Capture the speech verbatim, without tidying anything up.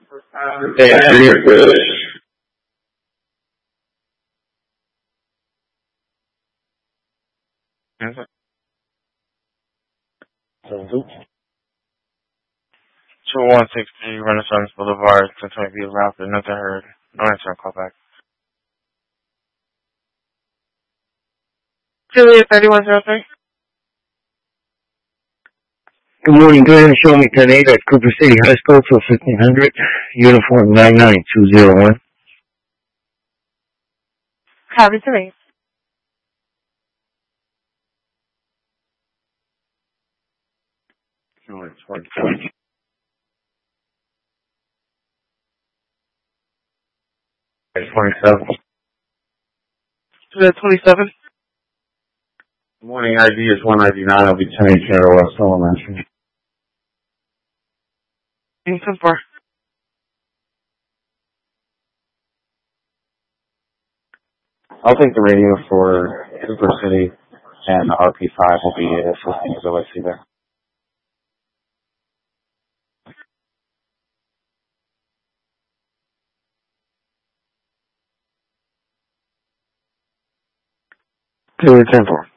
Yeah, you're good. two one six three Renaissance Boulevard, ten twenty B Rapid, nothing heard. No answer, call back. Julia thirty-one oh three. Good morning. Go ahead and show me ten eight at Cooper City High School for fifteen hundred. Uniform nine nine two zero one. Copy to me. twenty-seven. Julia twenty-seven. Morning I D is one ninety-nine. I'll be ten eight General West Elementary. ten four. I'll take the radio for Cooper City, and R P five will be assisting as O S C there. Two ten four.